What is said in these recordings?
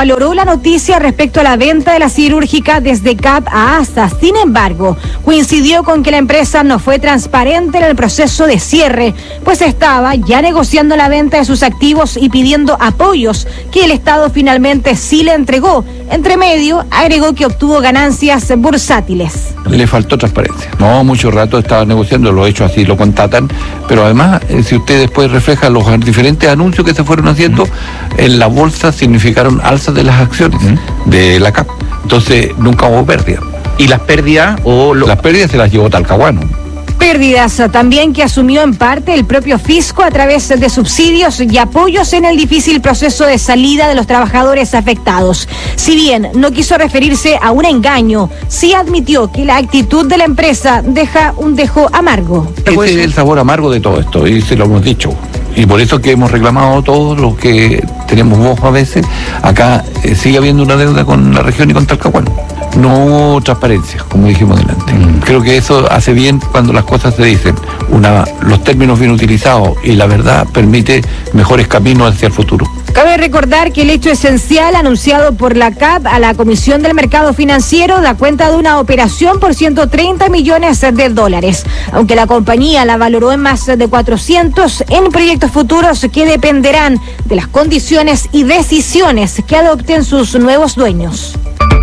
valoró la noticia respecto a la venta de la siderúrgica desde CAP a ASA. Sin embargo, coincidió con que la empresa no fue transparente en el proceso de cierre, pues estaba ya negociando la venta de sus activos y pidiendo apoyos que el Estado finalmente sí le entregó. Entre medio, agregó que obtuvo ganancias bursátiles. Le faltó transparencia. No, mucho rato estaba negociando, lo hecho así, lo contatan, pero además, si usted después refleja los diferentes anuncios que se fueron haciendo, en la bolsa significaron alzas de las acciones de la CAP. Entonces, nunca hubo pérdida. ¿Y las pérdidas Las pérdidas se las llevó Talcahuano. Pérdidas también que asumió en parte el propio fisco a través de subsidios y apoyos en el difícil proceso de salida de los trabajadores afectados. Si bien no quiso referirse a un engaño, sí admitió que la actitud de la empresa deja un dejo amargo. Ese es el sabor amargo de todo esto, y se lo hemos dicho. Y por eso que hemos reclamado todos los que tenemos voz a veces, acá sigue habiendo una deuda con la región y con Talcahuano. No hubo transparencia, como dijimos delante. Creo que eso hace bien cuando las cosas se dicen. Los términos bien utilizados y la verdad permite mejores caminos hacia el futuro. Cabe recordar que el hecho esencial anunciado por la CAP a la Comisión del Mercado Financiero da cuenta de una operación por 130 millones de dólares, aunque la compañía la valoró en más de 400 en proyectos futuros que dependerán de las condiciones y decisiones que adopten sus nuevos dueños.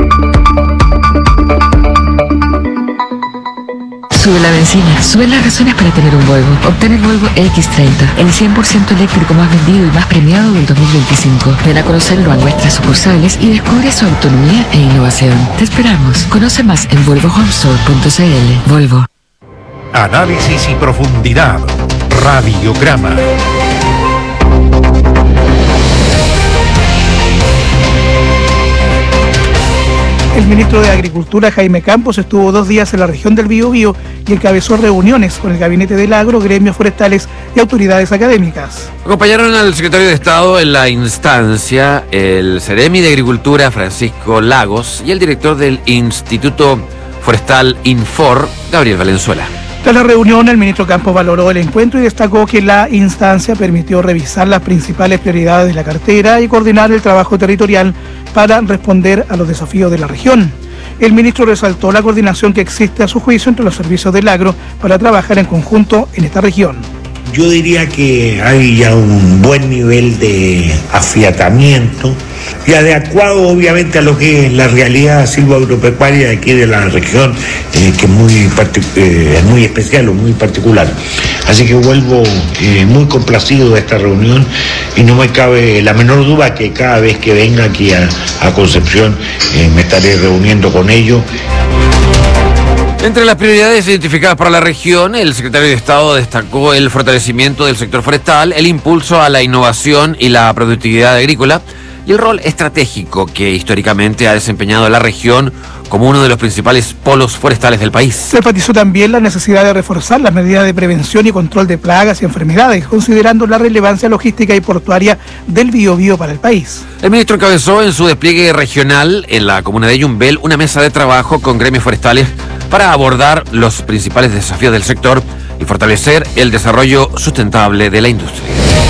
Sube la benzina, suben las razones para tener un Volvo. Obtén el Volvo X30, el 100% eléctrico más vendido y más premiado del 2025. Ven a conocerlo a nuestras sucursales y descubre su autonomía e innovación. Te esperamos. Conoce más en volvohomestore.cl. Volvo. Análisis y profundidad. Radiograma. El ministro de Agricultura, Jaime Campos, estuvo 2 días en la región del Biobío y encabezó reuniones con el Gabinete del Agro, gremios forestales y autoridades académicas. Acompañaron al secretario de Estado en la instancia, el Ceremi de Agricultura, Francisco Lagos, y el director del Instituto Forestal Infor, Gabriel Valenzuela. Tras la reunión, el ministro Campos valoró el encuentro y destacó que la instancia permitió revisar las principales prioridades de la cartera y coordinar el trabajo territorial para responder a los desafíos de la región. El ministro resaltó la coordinación que existe a su juicio entre los servicios del agro para trabajar en conjunto en esta región. Yo diría que hay ya un buen nivel de afiatamiento y adecuado obviamente a lo que es la realidad silvoagropecuaria de aquí de la región, que es muy especial o muy particular. Así que vuelvo muy complacido de esta reunión y no me cabe la menor duda que cada vez que venga aquí a Concepción me estaré reuniendo con ellos. Entre las prioridades identificadas para la región, el secretario de Estado destacó el fortalecimiento del sector forestal, el impulso a la innovación y la productividad agrícola y el rol estratégico que históricamente ha desempeñado la región como uno de los principales polos forestales del país. Se enfatizó también la necesidad de reforzar las medidas de prevención y control de plagas y enfermedades, considerando la relevancia logística y portuaria del Biobío para el país. El ministro encabezó en su despliegue regional en la comuna de Yumbel una mesa de trabajo con gremios forestales para abordar los principales desafíos del sector y fortalecer el desarrollo sustentable de la industria.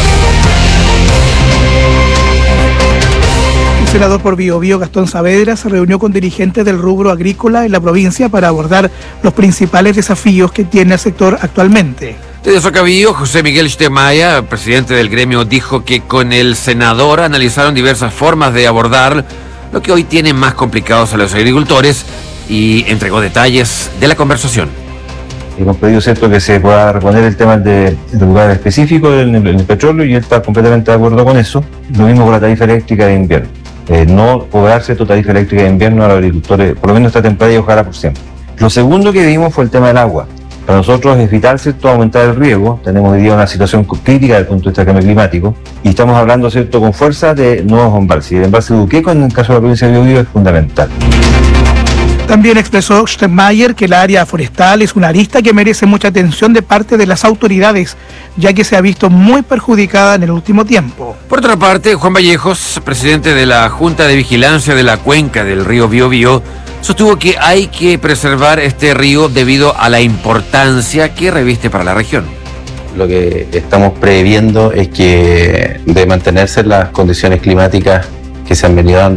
El senador por Biobío, Gastón Saavedra, se reunió con dirigentes del rubro agrícola en la provincia para abordar los principales desafíos que tiene el sector actualmente. Desde Socavío, José Miguel Stemaya, presidente del gremio, dijo que con el senador analizaron diversas formas de abordar lo que hoy tiene más complicados a los agricultores y entregó detalles de la conversación. Hemos pedido, ¿cierto?, que se pueda reponer el tema del lugar específico en el petróleo y él está completamente de acuerdo con eso. Lo mismo con la tarifa eléctrica de invierno. No cobrar, ¿cierto?, tarifa eléctrica de invierno a los agricultores, por lo menos esta temporada y ojalá por siempre. Lo segundo que vimos fue el tema del agua. Para nosotros es vital, ¿cierto?, aumentar el riego. Tenemos hoy día una situación crítica desde el punto de vista del cambio climático y estamos hablando, ¿cierto?, con fuerza de nuevos embalses. Y el embalse de Uqueco, en el caso de la provincia de Biobío, es fundamental. También expresó Steinmeier que el área forestal es una arista que merece mucha atención de parte de las autoridades, ya que se ha visto muy perjudicada en el último tiempo. Por otra parte, Juan Vallejos, presidente de la Junta de Vigilancia de la Cuenca del río Biobío, sostuvo que hay que preservar este río debido a la importancia que reviste para la región. Lo que estamos previendo es que de mantenerse las condiciones climáticas que se han venido dando